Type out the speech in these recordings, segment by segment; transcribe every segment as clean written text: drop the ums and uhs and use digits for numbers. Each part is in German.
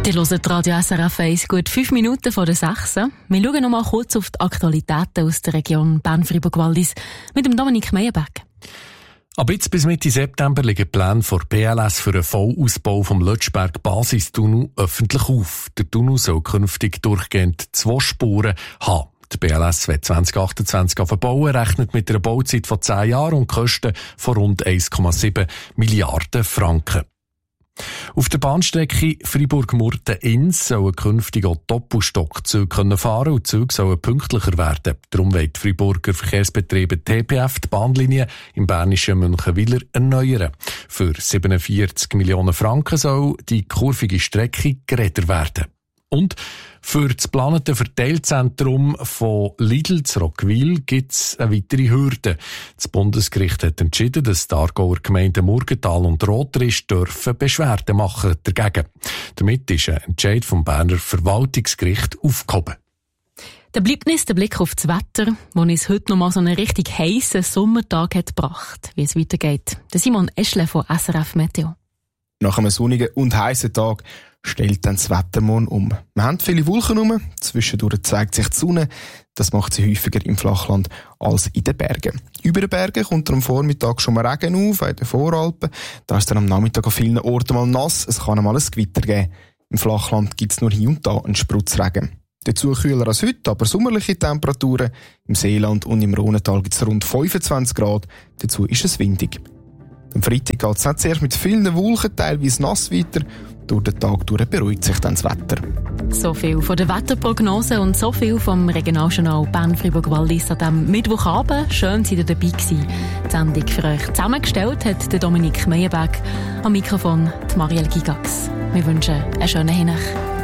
Ihr hört Radio SRF 1, gut 5 Minuten vor der 6. Wir schauen noch mal kurz auf die Aktualitäten aus der Region Bern-Fribourg-Wallis mit dem Dominik Meyerberg. Ab jetzt bis Mitte September liegen Pläne vor BLS für einen Vollausbau vom Lötschberg-Basistunnel öffentlich auf. Der Tunnel soll künftig durchgehend 2 Spuren haben. Der BLS wird 2028 bauen, rechnet mit einer Bauzeit von 10 Jahren und Kosten von rund 1,7 Milliarden Franken. Auf der Bahnstrecke Fribourg-Murten-Ins sollen künftig auch Doppelstockzüge fahren und die Züge sollen pünktlicher werden. Darum will die Friburger Verkehrsbetriebe TPF die Bahnlinie im bernischen Münchenwiler erneuern. Für 47 Millionen Franken soll die kurvige Strecke geräder werden. Und für das geplante Verteilzentrum von Lidl zu Roggwil gibt es eine weitere Hürde. Das Bundesgericht hat entschieden, dass die Aargauer Gemeinden Murgenthal und Rotrisch dürfen Beschwerden machen dagegen. Damit ist ein Entscheid vom Berner Verwaltungsgericht aufgehoben. Dann bleibt uns der Blick auf das Wetter, das uns heute noch mal so einen richtig heissen Sommertag hat gebracht. Wie es weitergeht. Der Simon Eschle von SRF Meteo. Nach einem sonnigen und heissen Tag stellt dann das Wetter morgen um. Wir haben viele Wolken rum, zwischendurch zeigt sich die Sonne. Das macht sie häufiger im Flachland als in den Bergen. Über den Bergen kommt am Vormittag schon mal Regen auf, in den Voralpen. Da ist dann am Nachmittag an vielen Orten mal nass, es kann einmal ein Gewitter geben. Im Flachland gibt es nur hier und da einen Spritzregen. Dazu kühler als heute, aber sommerliche Temperaturen. Im Seeland und im Rhonental gibt es rund 25 Grad. Dazu ist es windig. Am Freitag geht es zuerst mit vielen Wolken, teilweise nass weiter. Durch den Tag durch beruhigt sich dann das Wetter. So viel von der Wetterprognose und so viel vom Regionaljournal Bern-Fribourg-Wallis an diesem Mittwochabend. Schön, dass ihr dabei gewesen. Die Sendung für euch zusammengestellt hat der Dominik Meyerberg. Am Mikrofon die Marielle Gigax. Wir wünschen einen schönen Hinech.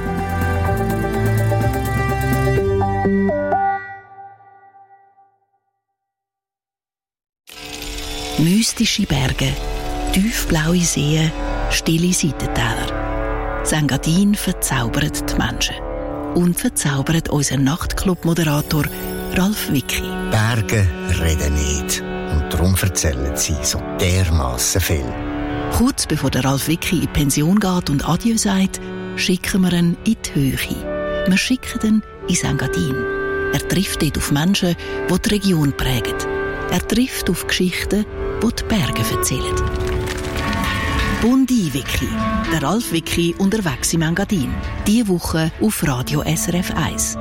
Mystische Berge, tiefblaue Seen, stille Seitentäler. Engadin verzaubert die Menschen. Und verzaubert unseren Nachtclub-Moderator Ralf Wicki. Berge reden nicht. Und darum erzählen sie so dermassen viel. Kurz bevor der Ralf Wicki in die Pension geht und Adieu sagt, schicken wir ihn in die Höhe. Wir schicken ihn ins Engadin. Er trifft dort auf Menschen, die die Region prägen. Er trifft auf Geschichten, die die Berge erzählen. Bundi Wicki, der Ralf Wicki unterwegs im Engadin. Diese Woche auf Radio SRF 1.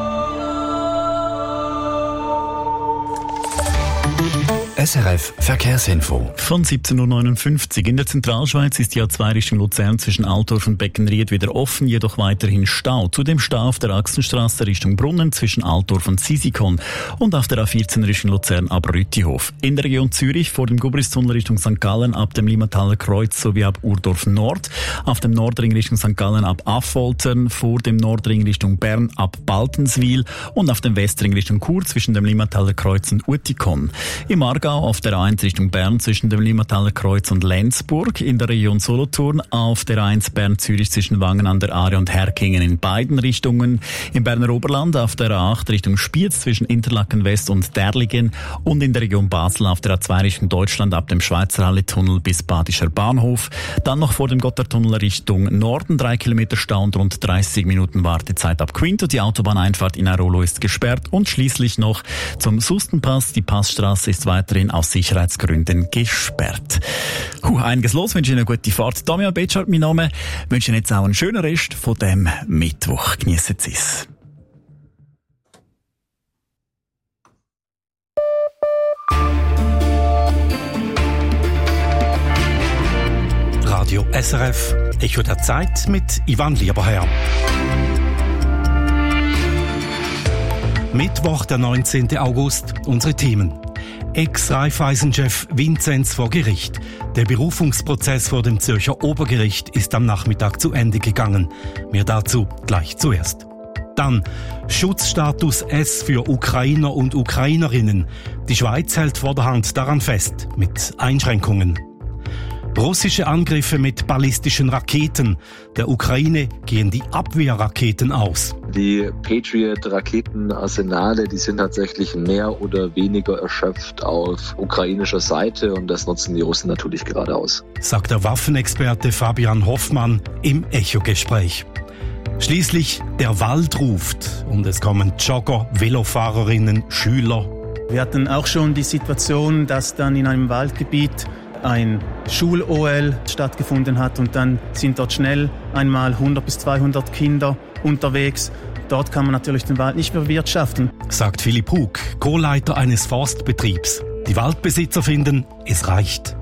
SRF Verkehrsinfo. Von 17.59 Uhr. In der Zentralschweiz ist die A2 Richtung Luzern zwischen Altdorf und Beckenried wieder offen, jedoch weiterhin Stau. Zudem Stau auf der Axenstrasse Richtung Brunnen zwischen Altdorf und Sisikon und auf der A14 Richtung Luzern ab Rüttihof. In der Region Zürich vor dem Gubristunnel Richtung St. Gallen ab dem Limmataler Kreuz sowie ab Urdorf Nord, auf dem Nordring Richtung St. Gallen ab Affoltern, vor dem Nordring Richtung Bern ab Baltenswil und auf dem Westring Richtung Chur zwischen dem Limmataler Kreuz und Uetikon. Im Aargau auf der A1 Richtung Bern zwischen dem Limmataler Kreuz und Lenzburg, in der Region Solothurn auf der A1 Bern-Zürich zwischen Wangen an der Aare und Herkingen in beiden Richtungen, im Berner Oberland auf der A8 Richtung Spiez zwischen Interlaken West und Derligen und in der Region Basel auf der A2 Richtung Deutschland ab dem Schweizer Halle-Tunnel bis Badischer Bahnhof, dann noch vor dem Gotthardtunnel Richtung Norden 3 Kilometer Stau und rund 30 Minuten Wartezeit ab Quinto. Die Autobahneinfahrt in Airolo ist gesperrt und schließlich noch zum Sustenpass. Die Passstraße ist weiterhin aus Sicherheitsgründen gesperrt. Einiges los, wünsche Ihnen eine gute Fahrt. Damian Betschart, mein Name. Wünsche Ihnen jetzt auch einen schönen Rest von dem Mittwoch. Geniessen Sie es. Radio SRF, Echo der Zeit mit Ivan Lieberherr. Mittwoch, der 19. August, unsere Themen. Ex-Raiffeisen-Chef Vinzenz vor Gericht. Der Berufungsprozess vor dem Zürcher Obergericht ist am Nachmittag zu Ende gegangen. Mehr dazu gleich zuerst. Dann Schutzstatus S für Ukrainer und Ukrainerinnen. Die Schweiz hält vorderhand daran fest, mit Einschränkungen. Russische Angriffe mit ballistischen Raketen. Der Ukraine gehen die Abwehrraketen aus. Die Patriot-Raketenarsenale, die sind tatsächlich mehr oder weniger erschöpft auf ukrainischer Seite und das nutzen die Russen natürlich gerade aus. Sagt der Waffenexperte Fabian Hoffmann im Echo-Gespräch. Schließlich der Wald ruft und es kommen Jogger, Velofahrerinnen, Schüler. Wir hatten auch schon die Situation, dass dann in einem Waldgebiet ein Schul-OL stattgefunden hat und dann sind dort schnell einmal 100 bis 200 Kinder unterwegs. Dort kann man natürlich den Wald nicht mehr bewirtschaften. Sagt Philipp Hug, Co-Leiter eines Forstbetriebs. Die Waldbesitzer finden, es reicht.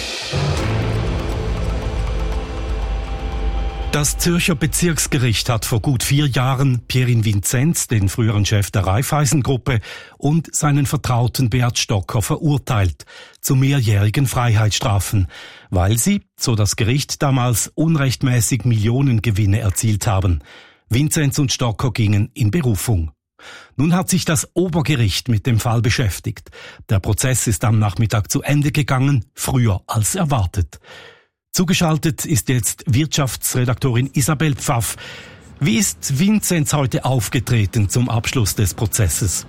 Das Zürcher Bezirksgericht hat vor gut 4 Jahren Pierin Vinzenz, den früheren Chef der Raiffeisen-Gruppe, und seinen Vertrauten Beat Stocker verurteilt zu mehrjährigen Freiheitsstrafen, weil sie, so das Gericht damals, unrechtmäßig Millionengewinne erzielt haben. Vinzenz und Stocker gingen in Berufung. Nun hat sich das Obergericht mit dem Fall beschäftigt. Der Prozess ist am Nachmittag zu Ende gegangen, früher als erwartet. Zugeschaltet ist jetzt Wirtschaftsredaktorin Isabel Pfaff. Wie ist Vinzenz heute aufgetreten zum Abschluss des Prozesses?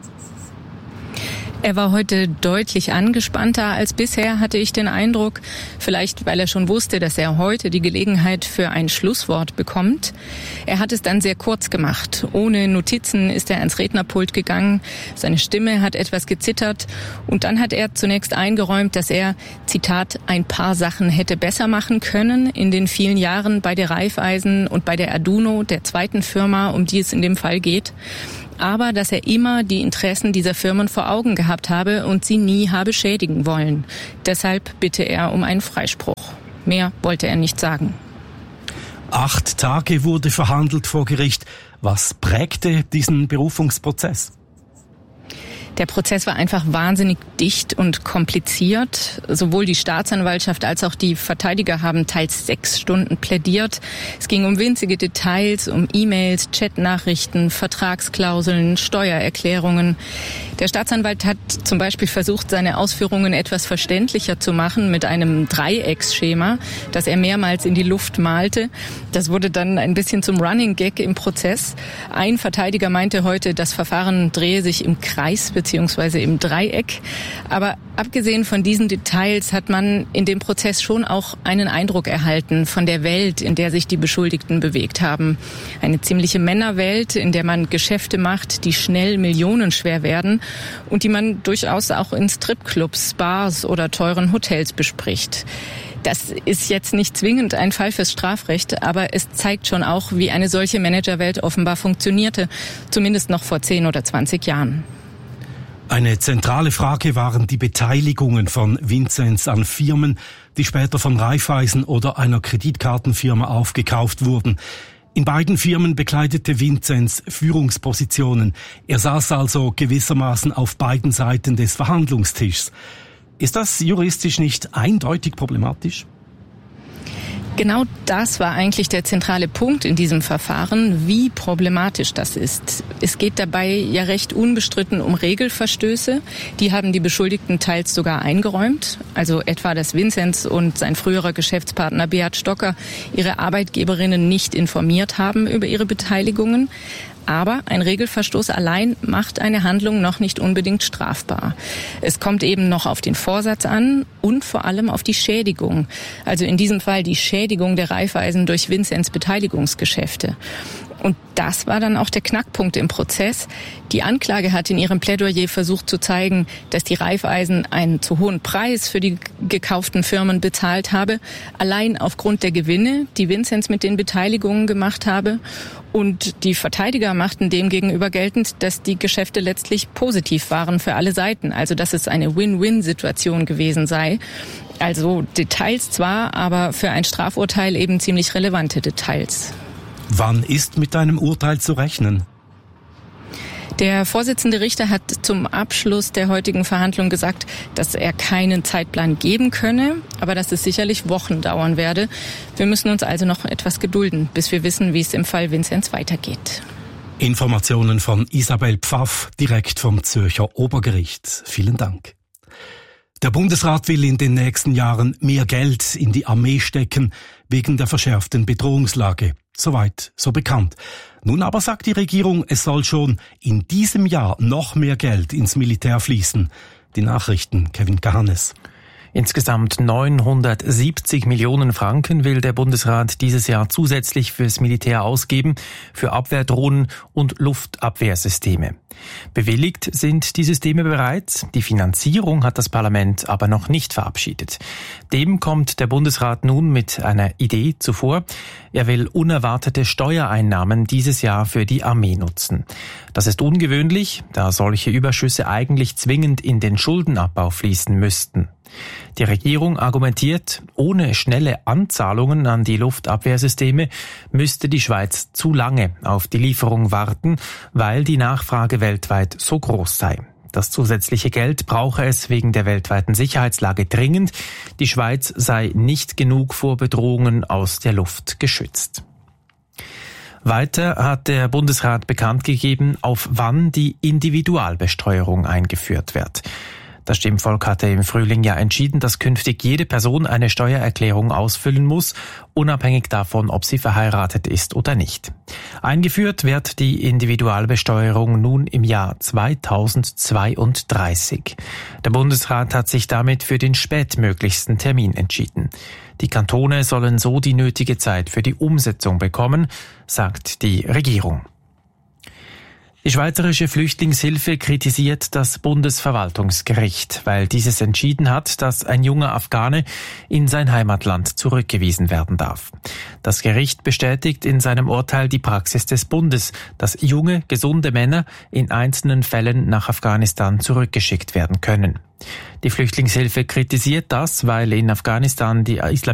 Er war heute deutlich angespannter als bisher, hatte ich den Eindruck. Vielleicht, weil er schon wusste, dass er heute die Gelegenheit für ein Schlusswort bekommt. Er hat es dann sehr kurz gemacht. Ohne Notizen ist er ans Rednerpult gegangen. Seine Stimme hat etwas gezittert. Und dann hat er zunächst eingeräumt, dass er, Zitat, ein paar Sachen hätte besser machen können in den vielen Jahren bei der Raiffeisen und bei der Aduno, der zweiten Firma, um die es in dem Fall geht. Aber dass er immer die Interessen dieser Firmen vor Augen gehabt habe und sie nie habe schädigen wollen. Deshalb bitte er um einen Freispruch. Mehr wollte er nicht sagen. 8 Tage wurde verhandelt vor Gericht. Was prägte diesen Berufungsprozess? Der Prozess war einfach wahnsinnig dicht und kompliziert. Sowohl die Staatsanwaltschaft als auch die Verteidiger haben teils 6 Stunden plädiert. Es ging um winzige Details, um E-Mails, Chatnachrichten, Vertragsklauseln, Steuererklärungen. Der Staatsanwalt hat zum Beispiel versucht, seine Ausführungen etwas verständlicher zu machen mit einem Dreiecksschema, das er mehrmals in die Luft malte. Das wurde dann ein bisschen zum Running Gag im Prozess. Ein Verteidiger meinte heute, das Verfahren drehe sich im Kreis beziehungsweise im Dreieck. Aber abgesehen von diesen Details hat man in dem Prozess schon auch einen Eindruck erhalten von der Welt, in der sich die Beschuldigten bewegt haben. Eine ziemliche Männerwelt, in der man Geschäfte macht, die schnell millionenschwer werden und die man durchaus auch in Stripclubs, Bars oder teuren Hotels bespricht. Das ist jetzt nicht zwingend ein Fall fürs Strafrecht, aber es zeigt schon auch, wie eine solche Managerwelt offenbar funktionierte, zumindest noch vor 10 oder 20 Jahren. Eine zentrale Frage waren die Beteiligungen von Vinzenz an Firmen, die später von Raiffeisen oder einer Kreditkartenfirma aufgekauft wurden. In beiden Firmen bekleidete Vinzenz Führungspositionen. Er saß also gewissermaßen auf beiden Seiten des Verhandlungstischs. Ist das juristisch nicht eindeutig problematisch? Genau das war eigentlich der zentrale Punkt in diesem Verfahren, wie problematisch das ist. Es geht dabei ja recht unbestritten um Regelverstöße. Die haben die Beschuldigten teils sogar eingeräumt. Also etwa, dass Vinzenz und sein früherer Geschäftspartner Beat Stocker ihre Arbeitgeberinnen nicht informiert haben über ihre Beteiligungen. Aber ein Regelverstoß allein macht eine Handlung noch nicht unbedingt strafbar. Es kommt eben noch auf den Vorsatz an und vor allem auf die Schädigung. Also in diesem Fall die Schädigung der Raiffeisen durch Vinzenz Beteiligungsgeschäfte. Und das war dann auch der Knackpunkt im Prozess. Die Anklage hat in ihrem Plädoyer versucht zu zeigen, dass die Raiffeisen einen zu hohen Preis für die gekauften Firmen bezahlt habe, allein aufgrund der Gewinne, die Vinzenz mit den Beteiligungen gemacht habe. Und die Verteidiger machten demgegenüber geltend, dass die Geschäfte letztlich positiv waren für alle Seiten, also dass es eine Win-Win-Situation gewesen sei. Also Details zwar, aber für ein Strafurteil eben ziemlich relevante Details. Wann ist mit einem Urteil zu rechnen? Der Vorsitzende Richter hat zum Abschluss der heutigen Verhandlung gesagt, dass er keinen Zeitplan geben könne, aber dass es sicherlich Wochen dauern werde. Wir müssen uns also noch etwas gedulden, bis wir wissen, wie es im Fall Vinzenz weitergeht. Informationen von Isabel Pfaff, direkt vom Zürcher Obergericht. Vielen Dank. Der Bundesrat will in den nächsten Jahren mehr Geld in die Armee stecken, wegen der verschärften Bedrohungslage. Soweit, so bekannt. Nun aber sagt die Regierung, es soll schon in diesem Jahr noch mehr Geld ins Militär fließen. Die Nachrichten, Kevin Kahannes. Insgesamt 970 Millionen Franken will der Bundesrat dieses Jahr zusätzlich fürs Militär ausgeben, für Abwehrdrohnen und Luftabwehrsysteme. Bewilligt sind die Systeme bereits, die Finanzierung hat das Parlament aber noch nicht verabschiedet. Dem kommt der Bundesrat nun mit einer Idee zuvor. Er will unerwartete Steuereinnahmen dieses Jahr für die Armee nutzen. Das ist ungewöhnlich, da solche Überschüsse eigentlich zwingend in den Schuldenabbau fließen müssten. Die Regierung argumentiert, ohne schnelle Anzahlungen an die Luftabwehrsysteme müsste die Schweiz zu lange auf die Lieferung warten, weil die Nachfrage weltweit so groß sei. Das zusätzliche Geld brauche es wegen der weltweiten Sicherheitslage dringend. Die Schweiz sei nicht genug vor Bedrohungen aus der Luft geschützt. Weiter hat der Bundesrat bekannt gegeben, auf wann die Individualbesteuerung eingeführt wird. Das Stimmvolk hatte im Frühling ja entschieden, dass künftig jede Person eine Steuererklärung ausfüllen muss, unabhängig davon, ob sie verheiratet ist oder nicht. Eingeführt wird die Individualbesteuerung nun im Jahr 2032. Der Bundesrat hat sich damit für den spätmöglichsten Termin entschieden. Die Kantone sollen so die nötige Zeit für die Umsetzung bekommen, sagt die Regierung. Die Schweizerische Flüchtlingshilfe kritisiert das Bundesverwaltungsgericht, weil dieses entschieden hat, dass ein junger Afghane in sein Heimatland zurückgewiesen werden darf. Das Gericht bestätigt in seinem Urteil die Praxis des Bundes, dass junge, gesunde Männer in einzelnen Fällen nach Afghanistan zurückgeschickt werden können. Die Flüchtlingshilfe kritisiert das, weil in Afghanistan die